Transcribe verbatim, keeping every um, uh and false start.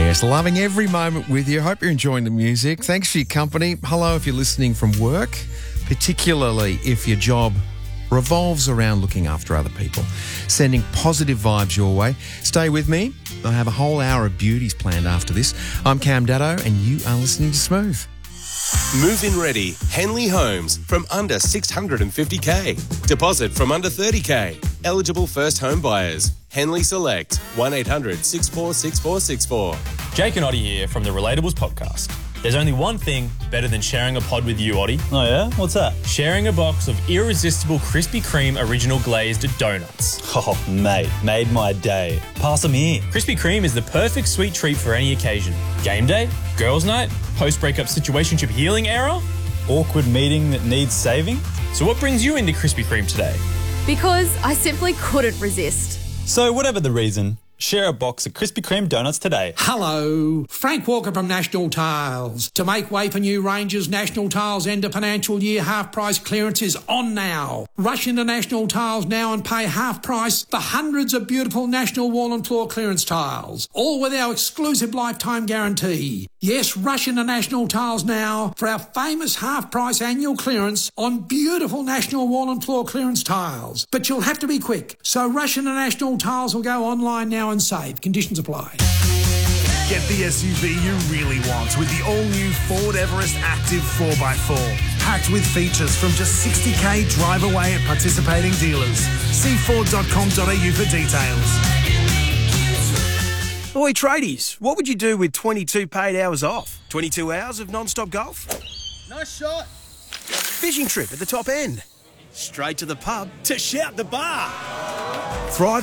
Yes, loving every moment with you. Hope you're enjoying the music. Thanks for your company. Hello if you're listening from work, particularly if your job revolves around looking after other people. Sending positive vibes your way. Stay with me. I have a whole hour of beauties planned after this. I'm Cam Daddo and you are listening to Smooth. Move-in ready, Henley Homes from under six hundred fifty K. Deposit from under thirty K. Eligible first home buyers. Henley Select, one eight hundred six four six four six four. Jake and Oddie here from the Relatables podcast. There's only one thing better than sharing a pod with you, Oddie. Oh yeah? What's that? Sharing a box of irresistible Krispy Kreme original glazed donuts. Oh, mate, made my day. Pass them here. Krispy Kreme is the perfect sweet treat for any occasion. Game day, girls' night, post-breakup situationship healing era. Awkward meeting that needs saving. So what brings you into Krispy Kreme today? Because I simply couldn't resist. So whatever the reason, share a box of Krispy Kreme donuts today. Hello, Frank Walker from National Tiles. To make way for new ranges, National Tiles end of financial year half price clearance is on now. Rush into National Tiles now and pay half price for hundreds of beautiful National Wall and Floor clearance tiles, all with our exclusive lifetime guarantee. Yes, rush into National Tiles now for our famous half price annual clearance on beautiful National Wall and Floor clearance tiles. But you'll have to be quick, so rush into National Tiles or go online now and save. Conditions apply. Get the S U V you really want with the all-new Ford Everest Active four by four. Packed with features from just sixty K drive away at participating dealers. See ford dot com dot a u for details. Oi, tradies, what would you do with twenty-two paid hours off? twenty-two hours of non-stop golf? Nice shot. Fishing trip at the top end? Straight to the pub to shout the bar? Thrive